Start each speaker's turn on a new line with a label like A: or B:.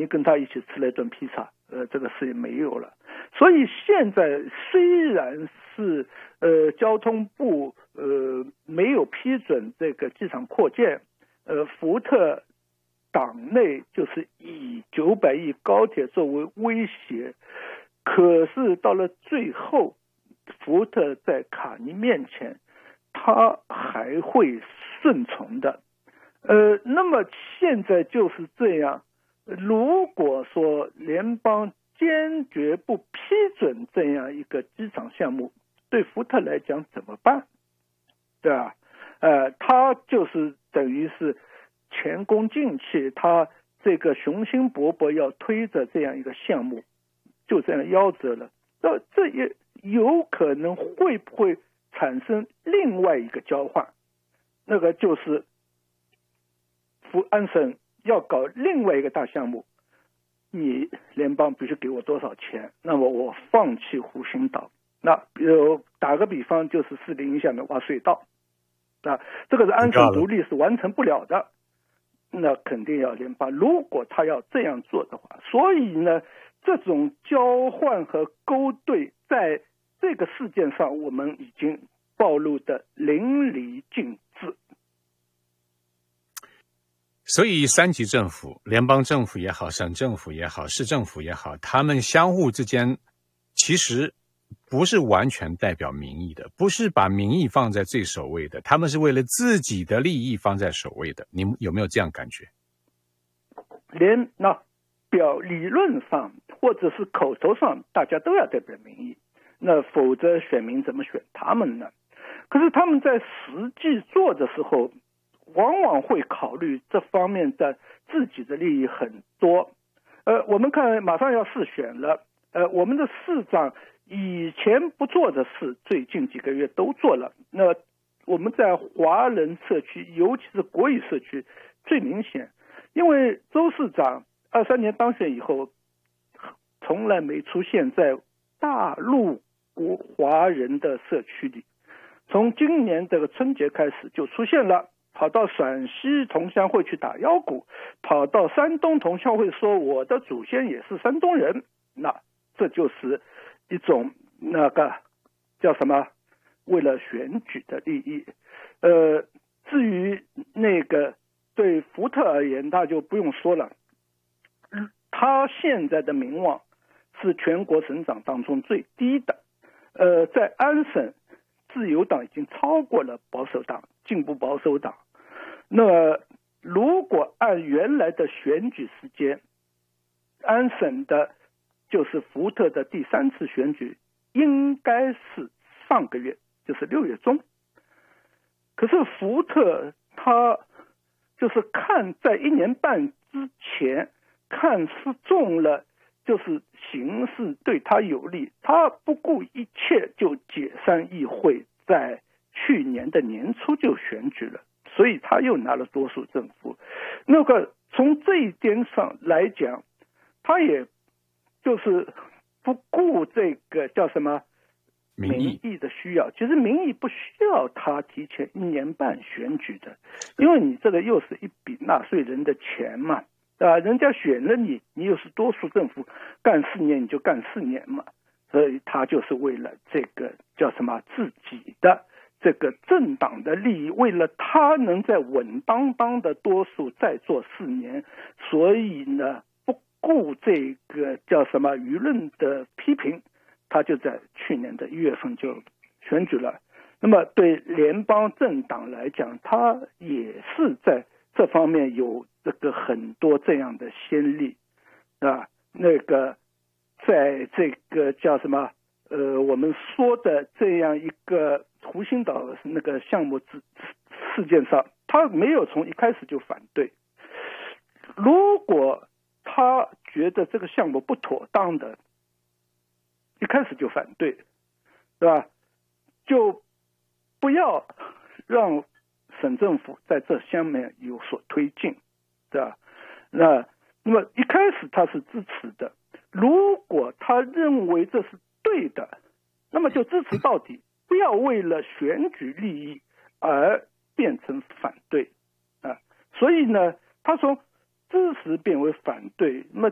A: 你跟他一起吃了一顿披萨，这个事也没有了。所以现在虽然是交通部没有批准这个机场扩建，福特党内就是以900亿高铁作为威胁，可是到了最后，福特在卡尼面前，他还会顺从的。那么现在就是这样，如果说联邦坚决不批准这样一个机场项目，对福特来讲怎么办？对吧？他就是等于是前功尽弃，他这个雄心勃勃要推着这样一个项目，就这样夭折了。这也有可能会不会产生另外一个交换？那个就是安省要搞另外一个大项目，你联邦必须给我多少钱，那么我放弃湖心岛。那打个比方，就是401下面挖隧道，这个是安省独立是完成不了的，那肯定要联邦。如果他要这样做的话，所以呢，这种交换和勾兑在这个事件上，我们已经暴露的淋漓尽致。
B: 所以3级政府，联邦政府也好，省政府也好，市政府也好，他们相互之间其实不是完全代表民意的，不是把民意放在最首位的，他们是为了自己的利益放在首位的。你们有没有这样感觉？
A: 理论上或者是口头上，大家都要代表民意，那否则选民怎么选他们呢？可是他们在实际做的时候，往往会考虑这方面的自己的利益很多。我们看马上要市选了，我们的市长以前不做的事，最近几个月都做了。那我们在华人社区，尤其是国语社区最明显，因为周市长23年当选以后，从来没出现在大陆华人的社区里，从今年这个春节开始就出现了，跑到陕西同乡会去打腰鼓，跑到山东同乡会说我的祖先也是山东人，那这就是一种那个叫什么，为了选举的利益。至于那个对福特而言，他就不用说了，他现在的民望是全国省长当中最低的。在安省，自由党已经超过了保守党，进步保守党。那如果按原来的选举时间，安省的就是福特的第3次选举应该是上个月，就是6月中。可是福特他就是看在1年半之前看失重了，就是形势对他有利，他不顾一切就解散议会，在去年的年初就选举了，所以他又拿了多数政府。那个从这一点上来讲，他也就是不顾这个叫什么民意的需要。其实民意不需要他提前1年半选举的，因为你这个又是一笔纳税人的钱嘛，人家选了你，你又是多数政府，干4年你就干4年嘛，所以他就是为了这个叫什么自己的这个政党的利益，为了他能在稳当当的多数再做4年，所以呢不顾这个叫什么舆论的批评，他就在去年的1月份就选举了。那么对联邦政党来讲，他也是在这方面有这个很多这样的先例啊。那个在这个叫什么我们说的这样一个湖心岛那个项目事件上，他没有从一开始就反对。如果他觉得这个项目不妥当的，一开始就反对，对吧？就不要让省政府在这上面有所推进，对吧？那么一开始他是支持的，如果他认为这是对的，那么就支持到底，不要为了选举利益而变成反对啊。所以呢，他从支持变为反对，那么